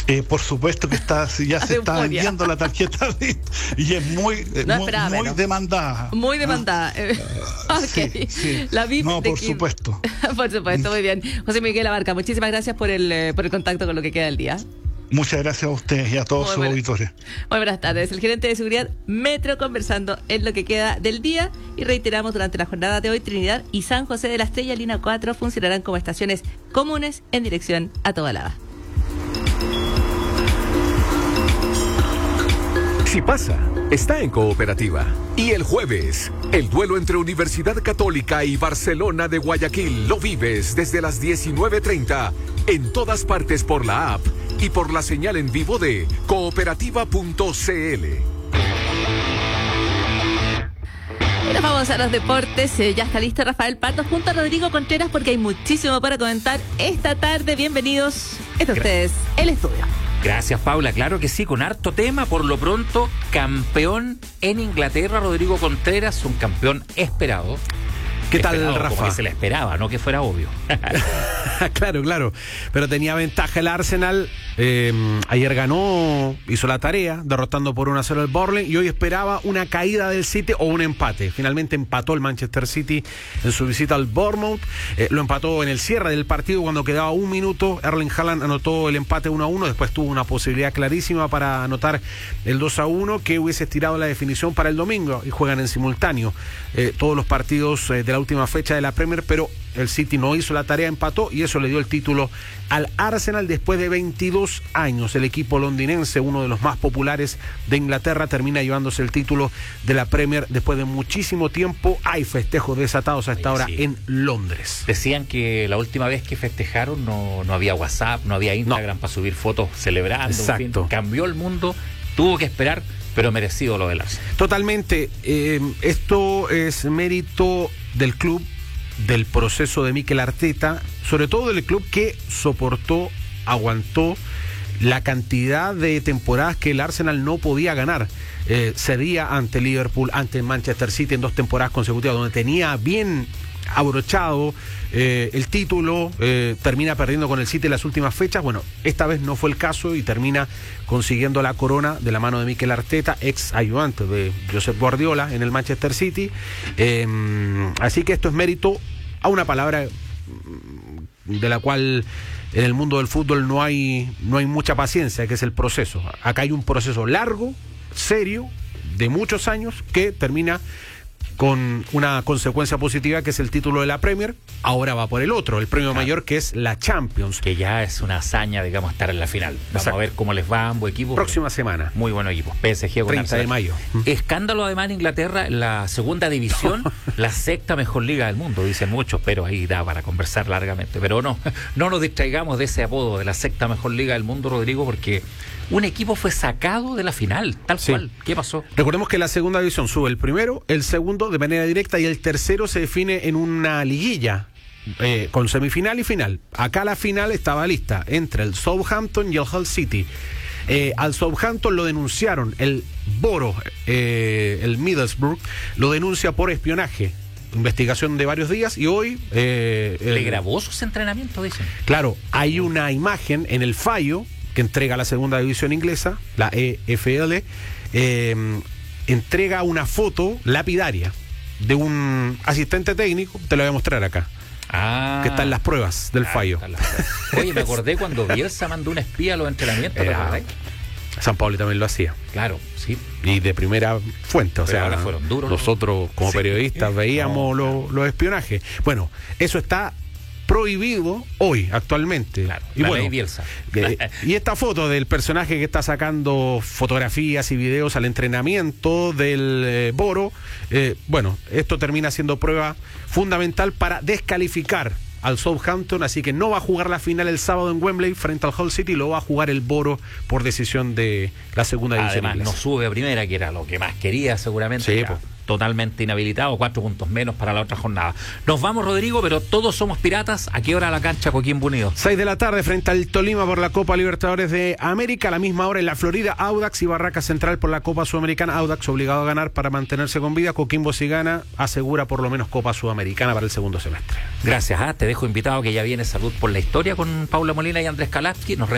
Por supuesto que ya se está vendiendo la tarjeta y es muy demandada. Muy demandada. Okay. Sí. La VIP no, de por supuesto. Por supuesto, muy bien. José Miguel Abarca, muchísimas gracias por el contacto con lo que queda del día. Muchas gracias a ustedes y a todos sus auditores. Muy buenas tardes. El gerente de seguridad Metro conversando en lo que queda del día. Y reiteramos, durante la jornada de hoy, Trinidad y San José de la Estrella, línea 4, funcionarán como estaciones comunes en dirección a Tobalaba. Si pasa, está en Cooperativa. Y el jueves, el duelo entre Universidad Católica y Barcelona de Guayaquil lo vives desde las 19:30 en todas partes por la app y por la señal en vivo de cooperativa.cl. Y nos vamos a los deportes. Ya está listo Rafael Pardo junto a Rodrigo Contreras porque hay muchísimo para comentar esta tarde. Bienvenidos. Esto ustedes, el estudio. Gracias, Paula. Claro que sí, con harto tema. Por lo pronto, campeón en Inglaterra, Rodrigo Contreras, un campeón esperado. ¿Qué tal, Rafa? Como que se le esperaba, no que fuera obvio. Claro. Pero tenía ventaja el Arsenal. Ayer ganó, hizo la tarea, derrotando por 1-0 el Burnley. Y hoy esperaba una caída del City o un empate. Finalmente empató el Manchester City en su visita al Bournemouth. Lo empató en el cierre del partido cuando quedaba un minuto. Erling Haaland anotó el empate 1-1. Después tuvo una posibilidad clarísima para anotar el 2-1 que hubiese estirado la definición para el domingo. Y juegan en simultáneo todos los partidos de la última fecha de la Premier, pero el City no hizo la tarea, empató y eso le dio el título al Arsenal después de 22 años. El equipo londinense, uno de los más populares de Inglaterra, termina llevándose el título de la Premier después de muchísimo tiempo. Hay festejos desatados a esta hora en Londres. Decían que la última vez que festejaron no había WhatsApp, no había Instagram para subir fotos celebrando. Exacto. En fin, cambió el mundo, tuvo que esperar, pero merecido lo del Arsenal. Totalmente. Esto es mérito del club, del proceso de Mikel Arteta, sobre todo del club que soportó, aguantó la cantidad de temporadas que el Arsenal no podía ganar. Cedía ante Liverpool, ante Manchester City en 2 temporadas consecutivas, donde tenía bien abrochado el título, termina perdiendo con el City en las últimas fechas. Bueno, esta vez no fue el caso y termina consiguiendo la corona de la mano de Mikel Arteta, ex ayudante de Josep Guardiola en el Manchester City. Así que esto es mérito a una palabra de la cual en el mundo del fútbol no hay mucha paciencia, que es el proceso. Acá hay un proceso largo, serio, de muchos años, que termina con una consecuencia positiva, que es el título de la Premier. Ahora va por el otro, el premio mayor, que es la Champions. Que ya es una hazaña, digamos, estar en la final. Vamos a ver cómo les va a ambos equipos. Próxima semana. Muy buenos equipos. PSG con 30 de mayo. Escándalo además en Inglaterra, en la segunda división, la 6ª mejor liga del mundo, dicen muchos, pero ahí da para conversar largamente. Pero no nos distraigamos de ese apodo de la 6ª mejor liga del mundo, Rodrigo, porque un equipo fue sacado de la final, tal cual. ¿Qué pasó? Recordemos que la segunda división sube el primero, el segundo de manera directa y el tercero se define en una liguilla con semifinal y final. Acá la final estaba lista entre el Southampton y el Hull City. Al Southampton lo denunciaron, el Boro, el Middlesbrough, lo denuncia por espionaje. Investigación de varios días y hoy... ¿Le grabó sus entrenamientos, dicen? Claro, hay una imagen en el fallo que entrega la segunda división inglesa, la EFL, entrega una foto lapidaria de un asistente técnico, te lo voy a mostrar acá, que está en las pruebas del fallo. Oye, me acordé cuando Bielsa mandó un espía a los entrenamientos, ¿verdad? San Paoli también lo hacía. Claro, sí. Y de primera fuente, o pero sea, ahora fueron duros, nosotros como periodistas veíamos los espionajes. Bueno, eso está prohibido hoy, actualmente. Claro, y bueno, ley Bielsa. Y esta foto del personaje que está sacando fotografías y videos al entrenamiento del Boro, bueno, esto termina siendo prueba fundamental para descalificar al Southampton, así que no va a jugar la final el sábado en Wembley frente al Hull City, lo va a jugar el Boro por decisión de la segunda división. Además, no sube a primera, que era lo que más quería seguramente. Sí, totalmente inhabilitado, 4 puntos menos para la otra jornada. Nos vamos, Rodrigo, pero todos somos piratas. ¿A qué hora la cancha Coquimbo Unido? 6 de la tarde frente al Tolima por la Copa Libertadores de América. A la misma hora en la Florida, Audax y Barraca Central por la Copa Sudamericana. Audax obligado a ganar para mantenerse con vida. Coquimbo, si gana, asegura por lo menos Copa Sudamericana para el segundo semestre. Gracias. Te dejo invitado, que ya viene Salud por la Historia con Paula Molina y Andrés Kalavsky. Nos